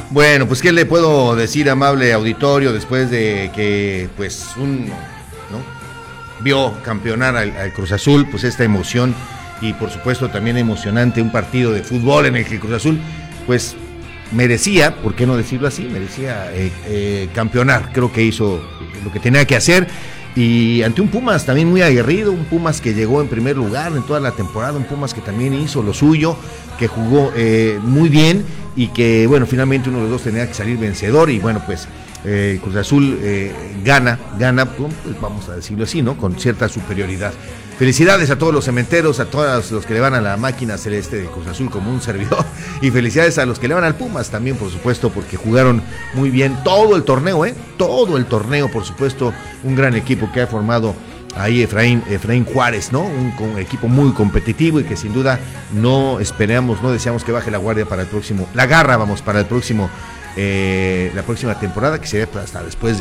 Bueno, pues qué le puedo decir, amable auditorio, después de que pues uno, ¿no?, vio campeonar al Cruz Azul, pues esta emoción y por supuesto también emocionante un partido de fútbol en el que el Cruz Azul pues merecía, ¿por qué no decirlo así? Merecía campeonar. Creo que hizo lo que tenía que hacer y ante un Pumas también muy aguerrido, un Pumas que llegó en primer lugar en toda la temporada, un Pumas que también hizo lo suyo, que jugó muy bien y que bueno, finalmente uno de los dos tenía que salir vencedor y bueno, pues Cruz Azul gana, pues vamos a decirlo así, ¿no?, con cierta superioridad. Felicidades a todos los cementeros, a todos los que le van a la máquina celeste de Cruz Azul como un servidor, y felicidades a los que le van al Pumas también, por supuesto, porque jugaron muy bien todo el torneo, todo el torneo, por supuesto, un gran equipo que ha formado ahí Efraín Juárez, ¿no? Un equipo muy competitivo y que sin duda no deseamos que baje la guardia para el próximo, la garra, vamos, para el próximo, la próxima temporada, que sería hasta después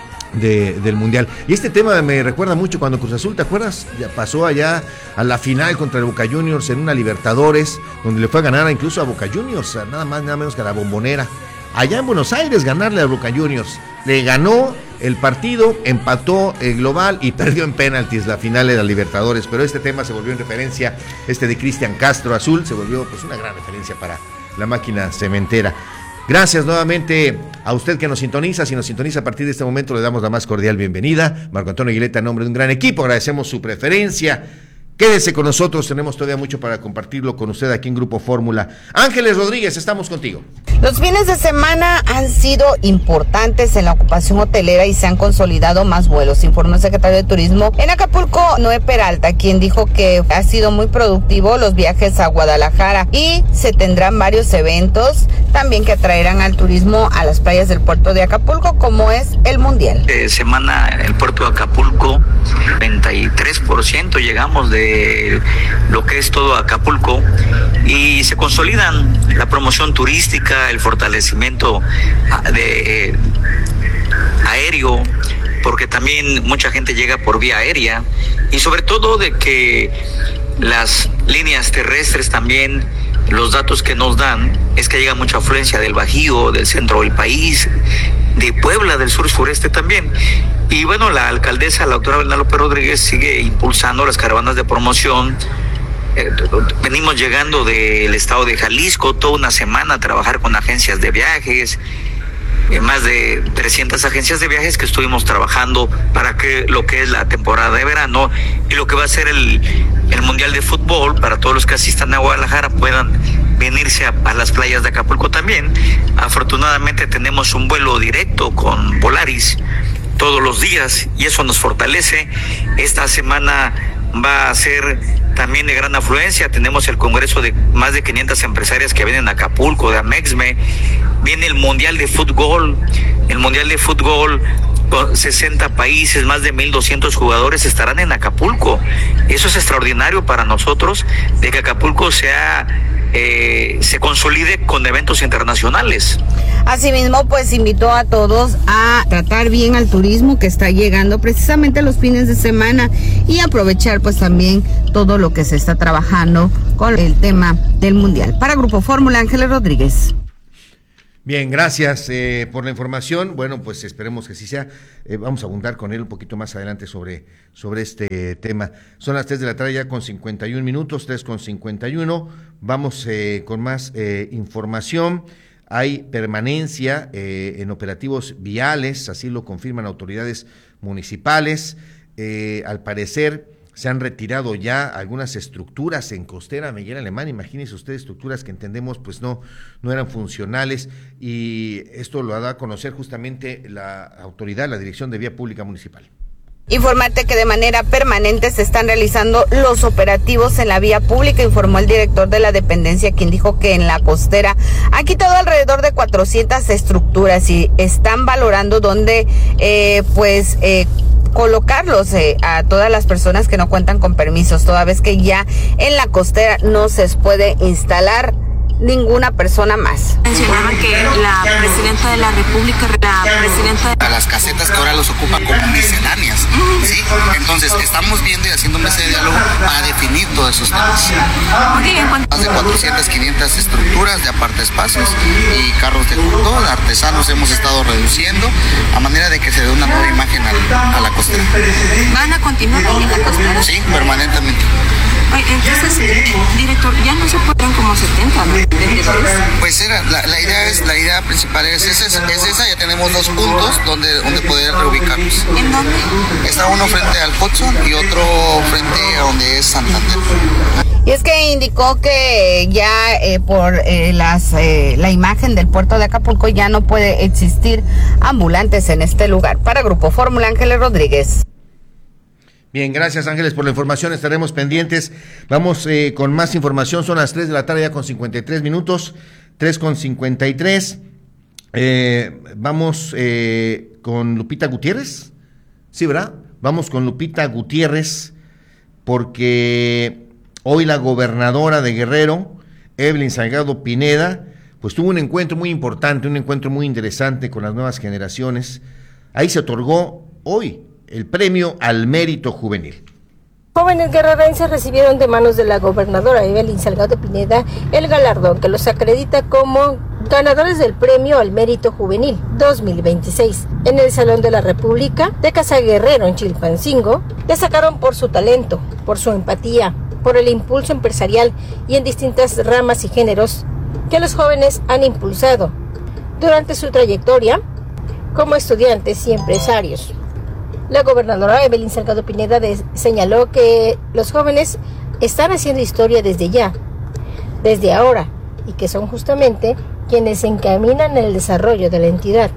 del Mundial. Y este tema me recuerda mucho cuando Cruz Azul, ¿te acuerdas? Ya pasó allá a la final contra el Boca Juniors en una Libertadores, donde le fue a ganar incluso a Boca Juniors, nada más, nada menos que a la Bombonera. Allá en Buenos Aires ganarle a Boca Juniors. Le ganó el partido, empató el global y perdió en penaltis la final de la Libertadores. Pero este tema se volvió en referencia, de Cristian Castro Azul, se volvió pues una gran referencia para la máquina cementera. Gracias nuevamente a usted que nos sintoniza. Si nos sintoniza a partir de este momento, le damos la más cordial bienvenida. Marco Antonio Aguileta, en nombre de un gran equipo, agradecemos su preferencia. Quédese con nosotros, tenemos todavía mucho para compartirlo con usted aquí en Grupo Fórmula. Ángeles Rodríguez, estamos contigo. Los fines de semana han sido importantes en la ocupación hotelera y se han consolidado más vuelos, informó el secretario de Turismo en Acapulco, Noé Peralta, quien dijo que ha sido muy productivo los viajes a Guadalajara y se tendrán varios eventos también que atraerán al turismo a las playas del puerto de Acapulco, como es el Mundial. Semana el puerto de Acapulco, 23% llegamos de lo que es todo Acapulco y se consolidan la promoción turística, el fortalecimiento de aéreo, porque también mucha gente llega por vía aérea y sobre todo de que las líneas terrestres también, los datos que nos dan es que llega mucha afluencia del Bajío, del centro del país, de Puebla, del sur sureste también. Y bueno, la alcaldesa, la doctora Belinda López Rodríguez, sigue impulsando las caravanas de promoción. Venimos llegando del estado de Jalisco toda una semana a trabajar con agencias de viajes, más de 300 agencias de viajes que estuvimos trabajando para que lo que es la temporada de verano y lo que va a ser el Mundial de Fútbol, para todos los que asistan a Guadalajara puedan venirse a las playas de Acapulco también. Afortunadamente tenemos un vuelo directo con Volaris todos los días y eso nos fortalece. Esta semana va a ser también de gran afluencia. Tenemos el congreso de más de 500 empresarias que vienen a Acapulco, de Amexme. Viene el Mundial de Fútbol, con 60 países, más de 1,200 jugadores estarán en Acapulco. Eso es extraordinario para nosotros, de que Acapulco se consolide con eventos internacionales. Asimismo, pues invitó a todos a tratar bien al turismo que está llegando precisamente los fines de semana y aprovechar pues también todo lo que se está trabajando con el tema del Mundial. Para Grupo Fórmula, Ángeles Rodríguez. Bien, gracias por la información. Bueno, pues esperemos que así sea. Vamos a abundar con él un poquito más adelante sobre este tema. Son las 3 de la tarde ya con 51 minutos, 3:51. Vamos con más información. Hay permanencia en operativos viales, así lo confirman autoridades municipales. Al parecer se han retirado ya algunas estructuras en Costera Miguel Alemán. Imagínense ustedes, estructuras que entendemos pues no eran funcionales, y esto lo ha dado a conocer justamente la autoridad, la Dirección de Vía Pública Municipal. Informarte que de manera permanente se están realizando los operativos en la vía pública, informó el director de la dependencia, quien dijo que en la Costera han quitado alrededor de 400 estructuras y están valorando dónde colocarlos a todas las personas que no cuentan con permisos, toda vez que ya en la Costera no se puede instalar ninguna persona más. Mencionaba que la presidenta de la República, a las casetas que ahora los ocupan como misceláneas, ¿sí? Entonces estamos viendo y haciendo mesa de diálogo para definir todos esos temas. Más de 400, 500 estructuras de aparta espacios y carros de culto, artesanos hemos estado reduciendo a manera de que se dé una nueva imagen a la costera. ¿Van a continuar en la costera? Sí, permanentemente. Entonces, director, ya no se pueden como 70, ¿no? Pues la idea principal es esa, ya tenemos 2 puntos donde poder reubicarnos. ¿En dónde? Está uno frente al Hudson y otro frente a donde es Santander. Y es que indicó que ya por la imagen del puerto de Acapulco ya no puede existir ambulantes en este lugar. Para Grupo Fórmula, Ángeles Rodríguez. Bien, gracias Ángeles por la información, estaremos pendientes. Vamos con más información, son las 3 de la tarde ya con 53 minutos, 3:53. Vamos con Lupita Gutiérrez, ¿sí, verdad? Vamos con Lupita Gutiérrez porque hoy la gobernadora de Guerrero, Evelyn Salgado Pineda, pues tuvo un encuentro muy importante, un encuentro muy interesante con las nuevas generaciones. Ahí se otorgó hoy el premio al mérito juvenil. Jóvenes guerrerenses recibieron de manos de la gobernadora Evelyn Salgado Pineda el galardón que los acredita como ganadores del premio al mérito juvenil 2026. En el Salón de la República de Casa Guerrero en Chilpancingo, destacaron por su talento, por su empatía, por el impulso empresarial y en distintas ramas y géneros que los jóvenes han impulsado durante su trayectoria como estudiantes y empresarios. La gobernadora Evelyn Salgado Pineda señaló que los jóvenes están haciendo historia desde ya, desde ahora, y que son justamente quienes encaminan el desarrollo de la entidad.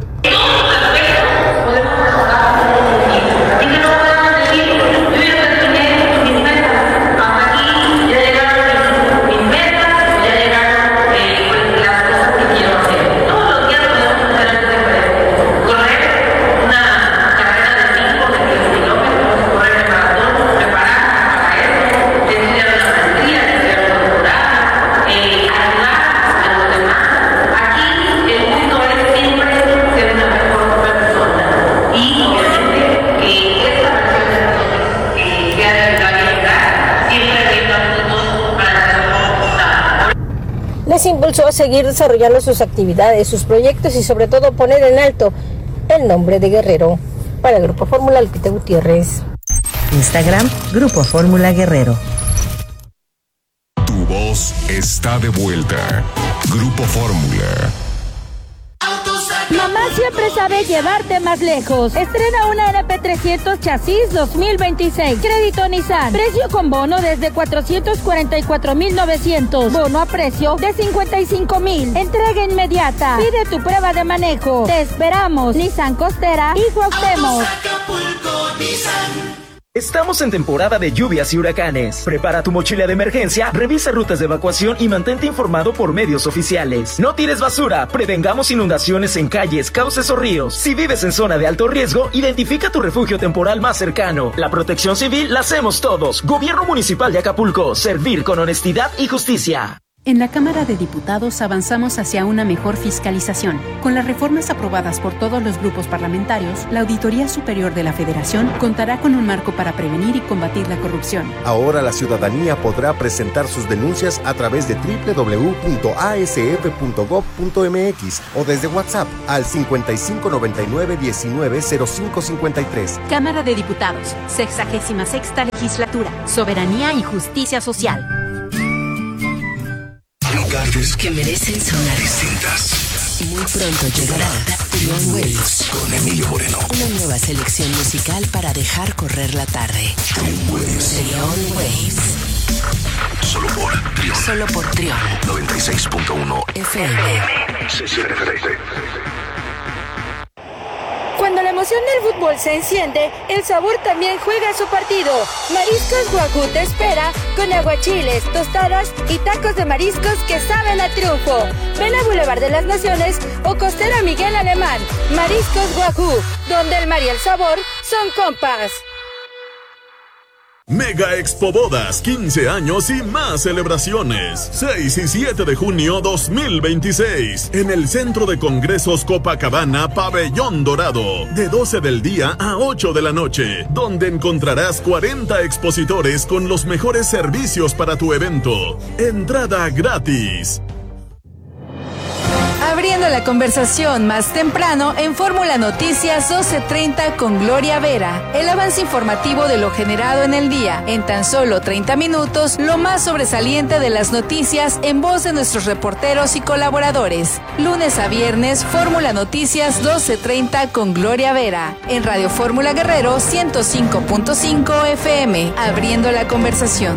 Les impulsó a seguir desarrollando sus actividades, sus proyectos y sobre todo poner en alto el nombre de Guerrero. Para el Grupo Fórmula, Lupita Gutiérrez. Instagram, Grupo Fórmula Guerrero. Tu voz está de vuelta. Grupo Fórmula. Mamá siempre sabe llevarte más lejos. Estrena una NP300 Chasis 2026. Crédito Nissan. Precio con bono desde 444,900. Bono a precio de 55,000. Entrega inmediata. Pide tu prueba de manejo. Te esperamos. Nissan Costera y Cuauhtémoc. Estamos en temporada de lluvias y huracanes. Prepara tu mochila de emergencia, revisa rutas de evacuación y mantente informado por medios oficiales. No tires basura, prevengamos inundaciones en calles, cauces o ríos. Si vives en zona de alto riesgo, identifica tu refugio temporal más cercano. La protección civil la hacemos todos. Gobierno Municipal de Acapulco, servir con honestidad y justicia. En la Cámara de Diputados avanzamos hacia una mejor fiscalización. Con las reformas aprobadas por todos los grupos parlamentarios, la Auditoría Superior de la Federación contará con un marco para prevenir y combatir la corrupción. Ahora la ciudadanía podrá presentar sus denuncias a través de www.asf.gov.mx o desde WhatsApp al 5599-190553. Cámara de Diputados, 66ª Legislatura, Soberanía y Justicia Social. Lugares que merecen sonar distintas. Muy pronto llegará Trion Waves con Emilio Moreno. Una nueva selección musical para dejar correr la tarde. Trion Waves. Solo por Trion. 96.1 FM. Cuando la emoción del fútbol se enciende, el sabor también juega su partido. Mariscos Wagyu te espera con aguachiles, tostadas y tacos de mariscos que saben a triunfo. Ven a Boulevard de las Naciones o Costera Miguel Alemán. Mariscos Wagyu, donde el mar y el sabor son compas. Mega Expo Bodas, 15 años y más celebraciones. 6 y 7 de junio 2026. En el Centro de Congresos Copacabana, Pabellón Dorado. De 12 del día a 8 de la noche. Donde encontrarás 40 expositores con los mejores servicios para tu evento. Entrada gratis. Abriendo la conversación más temprano en Fórmula Noticias 12:30 con Gloria Vera. El avance informativo de lo generado en el día. En tan solo 30 minutos, lo más sobresaliente de las noticias en voz de nuestros reporteros y colaboradores. Lunes a viernes, Fórmula Noticias 12:30 con Gloria Vera. En Radio Fórmula Guerrero 105.5 FM. Abriendo la conversación.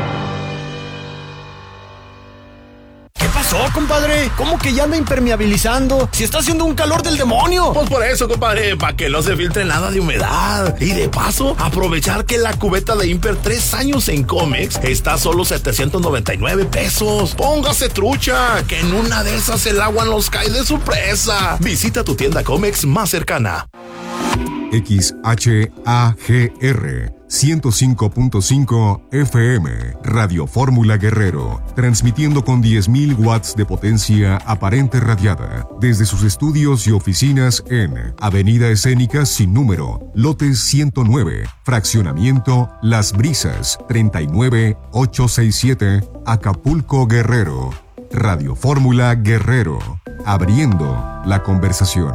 ¿Qué pasó, compadre? ¿Cómo que ya anda impermeabilizando? Si está haciendo un calor del demonio. Pues por eso, compadre, para que no se filtre nada de humedad. Y de paso, aprovechar que la cubeta de Imper 3 años en Comex está a solo 799 pesos. Póngase trucha, que en una de esas el agua nos cae de su presa. Visita tu tienda Comex más cercana. XHAGR 105.5 FM, Radio Fórmula Guerrero, transmitiendo con 10.000 watts de potencia aparente radiada, desde sus estudios y oficinas en Avenida Escénica sin número, lote 109, fraccionamiento Las Brisas, 39867, Acapulco, Guerrero. Radio Fórmula Guerrero, abriendo la conversación.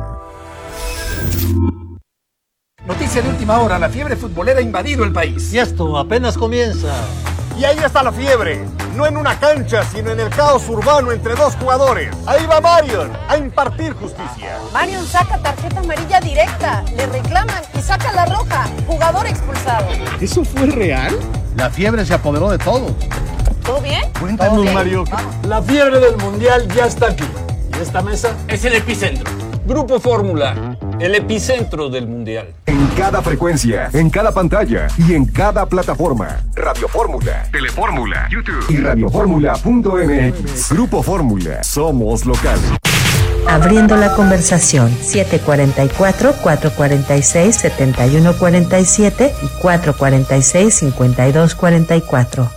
Noticia de última hora, la fiebre futbolera ha invadido el país. Y esto apenas comienza. Y ahí está la fiebre, no en una cancha, sino en el caos urbano entre dos jugadores. Ahí va Marion a impartir justicia. Marion saca tarjeta amarilla directa, le reclaman y saca la roja, jugador expulsado. ¿Eso fue real? La fiebre se apoderó de todo. ¿Todo bien? Cuéntanos, Mario. La fiebre del mundial ya está aquí. Y esta mesa es el epicentro. Grupo Fórmula, el epicentro del mundial. En cada frecuencia, en cada pantalla y en cada plataforma. Radio Fórmula, Telefórmula, YouTube y radioformula.mx. Grupo Fórmula, somos locales. Abriendo la conversación, 744-446-7147 y 446-5244.